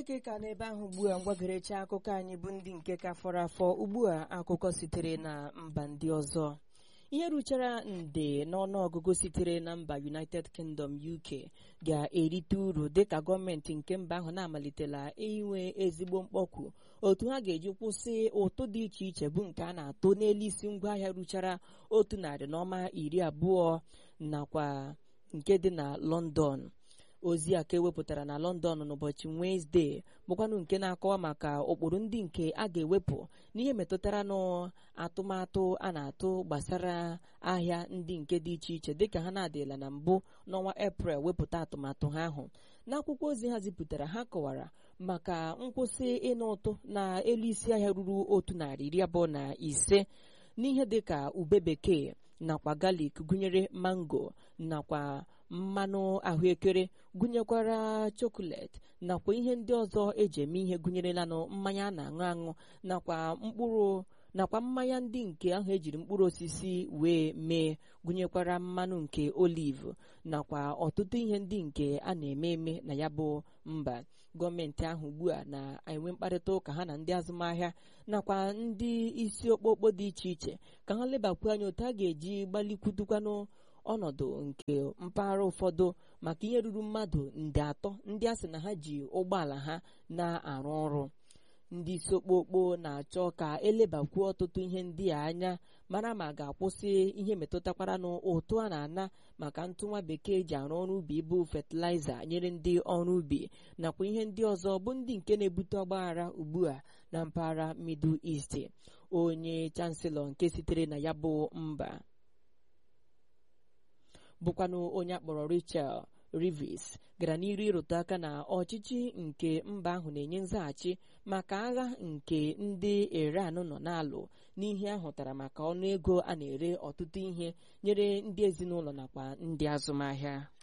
Chineke ka n'ebe ahụ ugbu a mgbagerecha akụkọ anyị bụ ndị nke ka fọrọ afọ ugbu a akụkọ sitere na mba ndị ọzọ. Ihe ruchara nde n'ọnụọgụgụ sitere na mba United Kingdom UK ga-erite uru dịka gọọmenti nke mba ahụ na-amalitela inwe ezigbo mkpọkụ otu ha ga-eji kwụsị ụtụ dị iche iche bụ nke a na-atụ n'elu isi ngwaahịa ruchara 120 nakwa nke dị na London. Ozi a ka ewepụtara na London n'ụbọchị Wenezdee bụkwanụ nke na-akọwa maka ụkpụrụ ndị nke a ga-ewepụ n'ihe metụtara n'atụmatụ a na-atụ gbasara ahịa ndị nke dị iche iche dịka ha na-adịla na mbụ n'ọnwa Eprel wepụta atụmatụ ha ahụ. N'akwụkwọ ozi ha zipụtara, ha kọwara maka nkwụsị ịnụ ụtụ na elu isi ahịa ruru 125 n'ihe dịka ube bekee nakwa galik, gụnyere mango nakwa mmanụ ahụekere, gụnyekwara chokoleti nakwa ihe ndị ọzọ eji eme ihe gụnyerelanụ mmanya a na-aṅụ aṅụ nakwa mmanya ndị nke ahụ ejiri mkpụrụ osisi wee mee, gụnyekwara mmanụ nke olive nakwa ọtụtụ ihe ndị nke a na-eme eme na ya bụ mba. Gọọmenti ahụ ugbu a na-enwe mkparịta ụka ha na ndị azụmahịa nakwa ndị isi okpokpo dị iche iche ka ha lebakwu anya otu a ga-eji gbalikwutukwanụ ọnọdụ nke mpaghara ụfọdụ maka ihe ruru mmadụ nde 3 ndị a sị na ha ji ụgbọala ha na-arụ ọrụ. Ndị isi okpokpo na-achọ ka elebakwu ọtụtụ ihe ndị a anya mara ma ga-akwụsị ihe metụtakwara n'ụtụ a na-ana maka ntụ nwa bekee ji arụ ọrụ ubi bụ fatịlaịza nyere ndị ọrụ ubi nakwa ihe ndị ọzọ bụ ndị nke na-ebute ọgbaghara ugbu a na mpaghara Middle East. Onye chanselọ nke sitere na ya bụ mba bụkwanụ onye akpọrọ Rachel Reeves gara n'iru ịrụtụ aka na ọchịchị nke mba ahụ na-enye nzaghachi maka agha nke ndị Iran nọ na-alụ n'ihe ahụtara maka ọnụego a na-ere ọtụtụ ihe nyere ndị ezinụlọ nakwa ndị azụmahịa.